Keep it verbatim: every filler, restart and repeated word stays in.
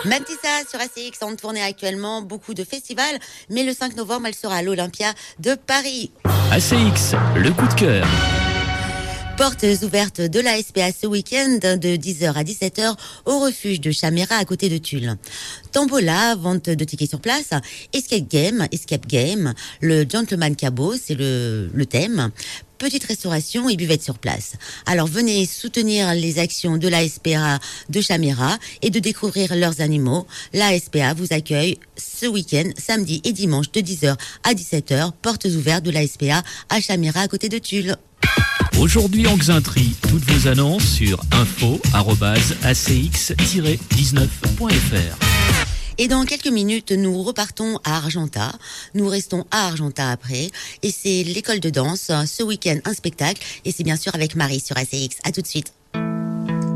Même si ça, sur A C X, en tournée actuellement, beaucoup de festivals, mais le cinq novembre, elle sera à l'Olympia de Paris. A C X, le coup de cœur. Portes ouvertes de l'A S P A ce week-end de dix heures à dix-sept heures au refuge de Chaméra à côté de Tulle. Tombola, vente de tickets sur place, escape game, escape game, le gentleman cabot, c'est le, le thème. Petite restauration et buvette sur place. Alors venez soutenir les actions de l'A S P A de Chaméra et de découvrir leurs animaux. L'A S P A vous accueille ce week-end, samedi et dimanche de dix heures à dix-sept heures, portes ouvertes de l'A S P A à Chaméra à côté de Tulle. Aujourd'hui en Xainterie, toutes vos annonces sur info arobase a c x tiret dix-neuf point f r. Et dans quelques minutes, nous repartons à Argentat. Nous restons à Argentat après. Et c'est l'école de danse. Ce week-end, un spectacle. Et c'est bien sûr avec Marie sur A C X. À tout de suite.